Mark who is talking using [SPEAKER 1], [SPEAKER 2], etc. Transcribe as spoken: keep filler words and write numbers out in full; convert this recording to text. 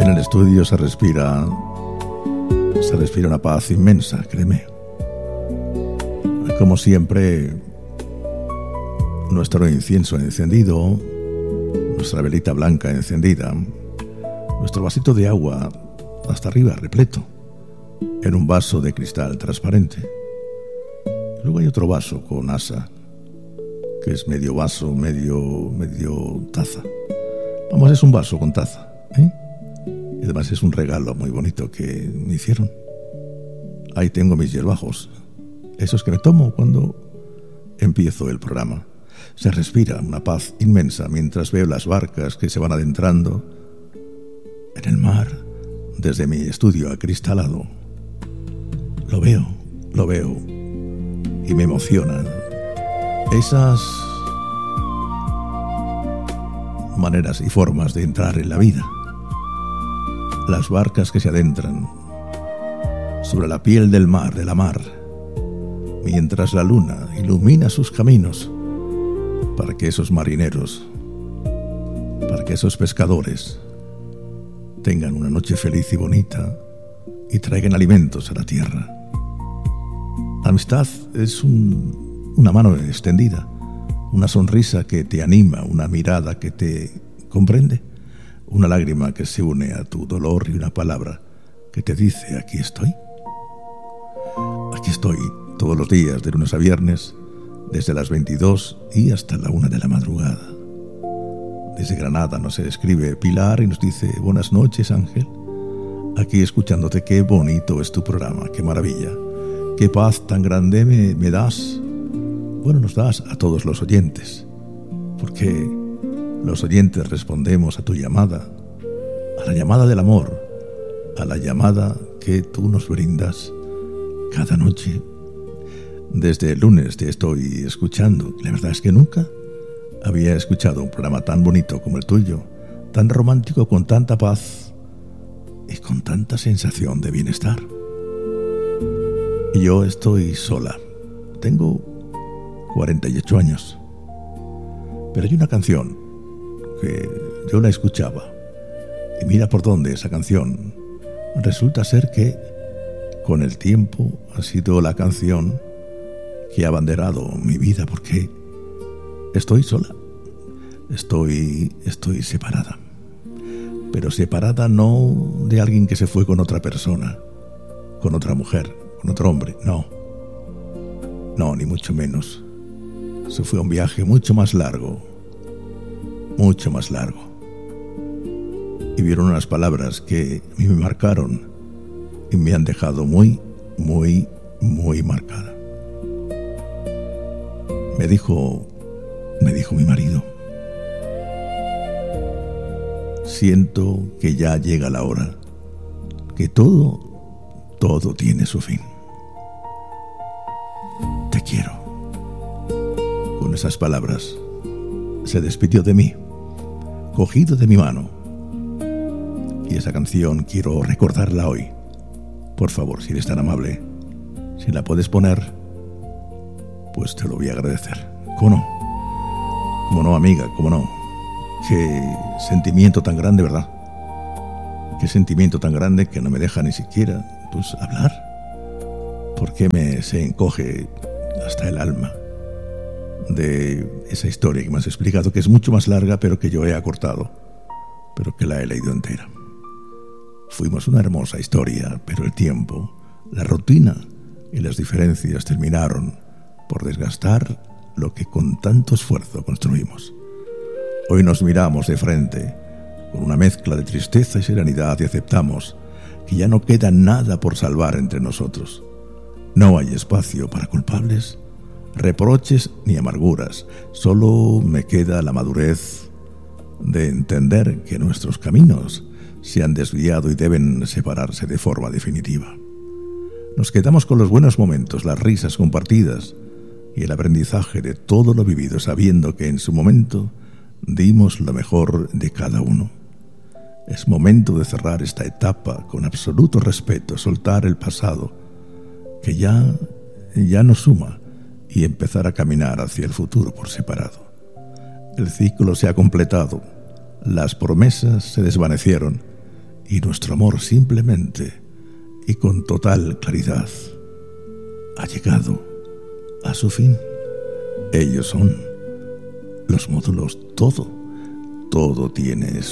[SPEAKER 1] En el estudio se respira, se respira una paz inmensa, créeme. Como siempre, nuestro incienso encendido, nuestra velita blanca encendida, nuestro vasito de agua hasta arriba repleto, en un vaso de cristal transparente. Luego hay otro vaso con asa, que es medio vaso, medio, medio taza. Vamos, es un vaso con taza, ¿eh? Y además es un regalo muy bonito que me hicieron. Ahí tengo mis hierbajos, esos que me tomo cuando empiezo el programa. Se respira una paz inmensa mientras veo las barcas que se van adentrando en el mar desde mi estudio acristalado. Lo veo, lo veo y me emocionan esas maneras y formas de entrar en la vida. Las barcas que se adentran sobre la piel del mar, de la mar, mientras la luna ilumina sus caminos para que esos marineros, para que esos pescadores tengan una noche feliz y bonita y traigan alimentos a la tierra. La amistad es un, una mano extendida, una sonrisa que te anima, una mirada que te comprende, una lágrima que se une a tu dolor y una palabra que te dice: aquí estoy. Aquí estoy todos los días, de lunes a viernes, desde las veintidós y hasta la una de la madrugada. Desde Granada nos escribe Pilar y nos dice: buenas noches, Ángel. Aquí escuchándote, qué bonito es tu programa, qué maravilla. Qué paz tan grande me, me das. Bueno, nos das a todos los oyentes, porque los oyentes respondemos a tu llamada, a la llamada del amor, a la llamada que tú nos brindas cada noche. Desde el lunes te estoy escuchando. La verdad es que nunca había escuchado un programa tan bonito como el tuyo, tan romántico, con tanta paz y con tanta sensación de bienestar. Y yo estoy sola. Tengo cuarenta y ocho años. Pero hay una canción que yo la escuchaba. Y mira por dónde esa canción. Resulta ser que con el tiempo ha sido la canción que ha abanderado mi vida, porque estoy sola. Estoy, estoy separada. Pero separada no de alguien que se fue con otra persona, con otra mujer, con otro hombre, no. No, ni mucho menos. Eso fue un viaje mucho más largo, mucho más largo. Y vieron unas palabras que a mí me marcaron y me han dejado muy, muy, muy marcada. Me dijo, me dijo mi marido: siento que ya llega la hora, que todo, todo tiene su fin. Te quiero. Con esas palabras se despidió de mí, cogido de mi mano. Y esa canción quiero recordarla hoy. Por favor, si eres tan amable, si la puedes poner, pues te lo voy a agradecer. ¿Cómo no? ¿Cómo no, amiga? ¿Cómo no? Qué sentimiento tan grande, ¿verdad? Qué sentimiento tan grande que no me deja ni siquiera, pues, hablar. Porque me se encoge hasta el alma de esa historia que me has explicado, que es mucho más larga, pero que yo he acortado, pero que la he leído entera. Fuimos una hermosa historia, pero el tiempo, la rutina y las diferencias terminaron por desgastar lo que con tanto esfuerzo construimos. Hoy nos miramos de frente con una mezcla de tristeza y serenidad y aceptamos que ya no queda nada por salvar entre nosotros. No hay espacio para culpables, reproches ni amarguras. Solo me queda la madurez de entender que nuestros caminos se han desviado y deben separarse de forma definitiva. Nos quedamos con los buenos momentos, las risas compartidas y el aprendizaje de todo lo vivido, sabiendo que en su momento dimos lo mejor de cada uno. Es momento de cerrar esta etapa con absoluto respeto, soltar el pasado, que ya, ya no suma, y empezar a caminar hacia el futuro por separado. El ciclo se ha completado, las promesas se desvanecieron y nuestro amor simplemente y con total claridad ha llegado a su fin. Ellos son los módulos. Todo, todo tiene